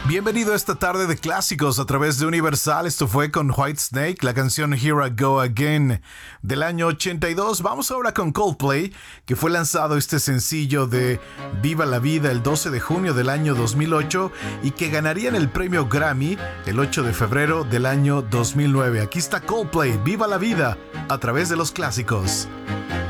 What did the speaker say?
Bienvenido a esta tarde de clásicos a través de Universal. Esto fue con Whitesnake, la canción Here I Go Again del año 82. Vamos ahora con Coldplay, que fue lanzado este sencillo de Viva la Vida el 12 de junio del año 2008 y que ganarían el premio Grammy el 8 de febrero del año 2009. Aquí está Coldplay, Viva la Vida, a través de los clásicos.